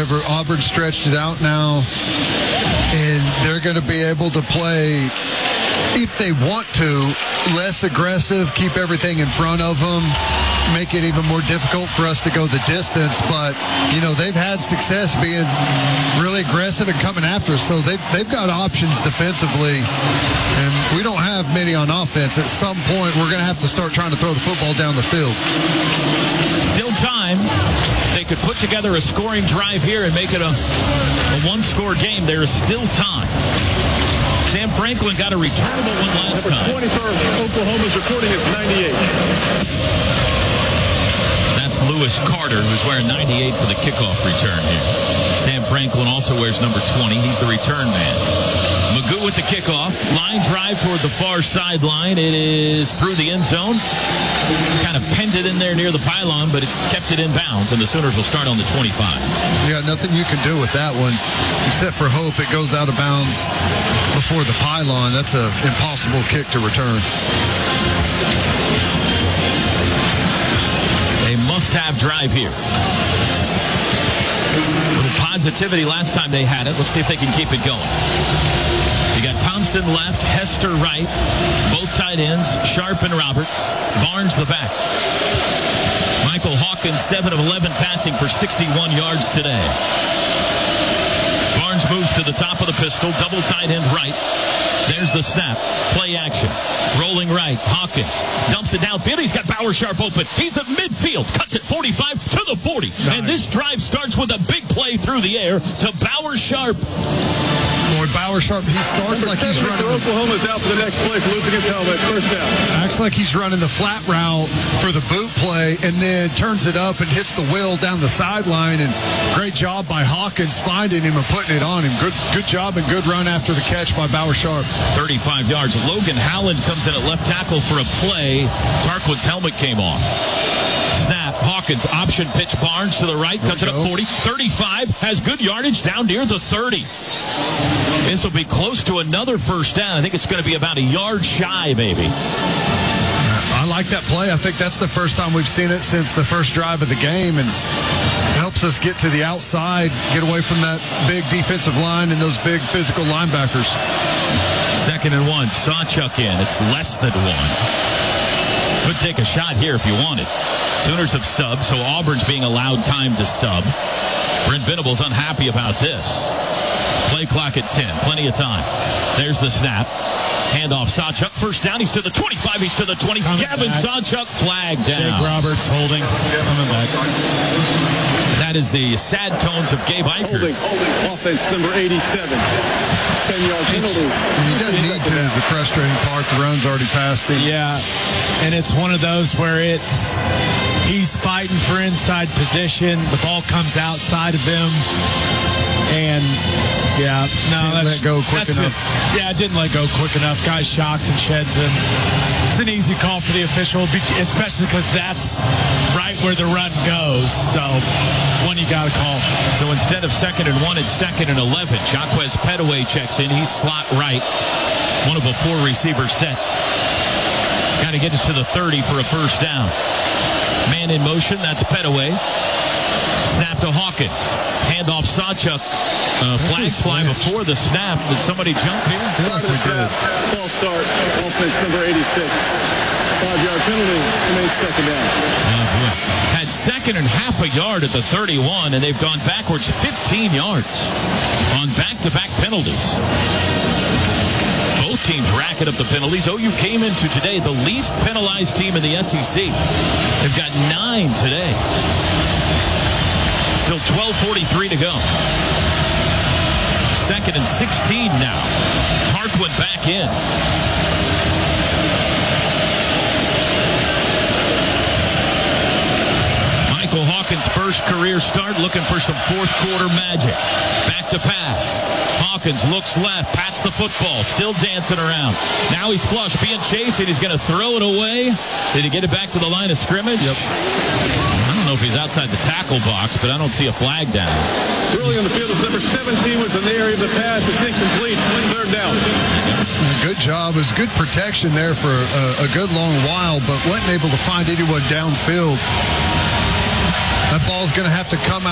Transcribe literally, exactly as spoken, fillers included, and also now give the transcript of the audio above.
whenever Auburn stretched it out now, and they're going to be able to play, if they want to, less aggressive, keep everything in front of them, make it even more difficult for us to go the distance. But, you know, they've had success being really aggressive and coming after us. So they've, they've got options defensively, and we don't have many on offense. At some point, we're going to have to start trying to throw the football down the field. Still time. They could put together a scoring drive here and make it a, a one-score game. There is still time. Sam Franklin got a returnable one last Number time. twenty for Oklahoma's reporting is ninety-eight. That's Lewis Carter, who's wearing ninety-eight for the kickoff return here. Sam Franklin also wears number twenty. He's the return man. Magoo with the kickoff. Line drive toward the far sideline. It is through the end zone. Kind of penned it in there near the pylon, but it's kept it in bounds, and the Sooners will start on the twenty-five. Yeah, nothing you can do with that one, except for hope it goes out of bounds before the pylon. That's an impossible kick to return. A must-have drive here. A little positivity last time they had it. Let's see if they can keep it going. You got Thompson left, Hester right, both tight ends, Sharp and Roberts, Barnes the back. Michael Hawkins, seven of eleven passing for sixty-one yards today. Barnes moves to the top of the pistol, double tight end right. There's the snap. Play action. Rolling right. Hawkins dumps it downfield. He's got Bauer Sharp open. He's at midfield. Cuts it forty-five to the forty. Nice. And this drive starts with a big play through the air to Bauer Sharp. Boy, Bauer Sharp, he starts Number like he's running. Oklahoma's out for the next play for losing his helmet. First down. Acts like he's running the flat route for the boot play, and then turns it up and hits the wheel down the sideline. And great job by Hawkins finding him and putting it on him. Good, good job and good run after the catch by Bauer Sharp. thirty-five yards. Logan Howland comes in at left tackle for a play. Tarquin's helmet came off. Snap. Hawkins option pitch. Barnes to the right. Cuts it up forty. thirty-five. Has good yardage down near the thirty. This will be close to another first down. I think it's going to be about a yard shy, maybe. I like that play. I think that's the first time we've seen it since the first drive of the game, and helps us get to the outside, get away from that big defensive line and those big physical linebackers. Second and one. Sawchuk in. It's less than one. Could take a shot here if you wanted. Sooners have subbed, so Auburn's being allowed time to sub. Brent Venables unhappy about this. Play clock at ten. Plenty of time. There's the snap. Handoff. Sawchuk. First down. He's to the twenty-five. He's to the twenty. Coming Gavin back. Sawchuk flagged down. Jake Roberts holding. Coming back. That is the sad tones of Gabe Eicher. Holding. Holding. Offense number eighty-seven. ten-yard penalty. He doesn't need to is the frustrating part. The run's already past him. Yeah, and it's one of those where it's he's fighting for inside position. The ball comes outside of him. And, yeah, no. Didn't that's, let go quick that's enough. It. Yeah, it didn't let go quick enough. Guy shocks and sheds him. It's an easy call for the official, especially because that's right where the run goes. So, one you got to call. So instead of second and one, it's second and eleven. Jaquez Petaway checks in. He's slot right. One of a four receiver set. Got to get us to the thirty for a first down. Man in motion. That's Petaway. Snap to Hawkins. Handoff Sawchuk. Uh, flags fly before the snap. Did somebody jump here? Start of the snap. False start. Offense number eighty-six. Five-yard penalty. Remains second down. Oh, boy. Had second and half a yard at the thirty-one, and they've gone backwards fifteen yards on back-to-back penalties. Both teams racking up the penalties. O U came into today the least penalized team in the S E C. They've got nine today. Still twelve forty-three to go. Second and sixteen now. Tarquin back in. Michael Hawkins' first career start, looking for some fourth quarter magic. Back to pass. Hawkins looks left, pats the football, still dancing around. Now he's flush, being chased, and he's going to throw it away. Did he get it back to the line of scrimmage? Yep. I don't know if he's outside the tackle box, but I don't see a flag down. Early on the field is number seventeen, was in the area of the pass. It's incomplete. Third down. Good job. It was good protection there for a, a good long while, but wasn't able to find anyone downfield. That ball's going to have to come out.